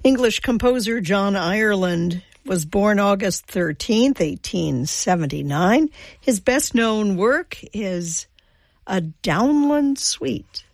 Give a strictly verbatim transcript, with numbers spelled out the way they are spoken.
English composer John Ireland was born August thirteenth, eighteen seventy-nine. His best-known work is A Downland Suite.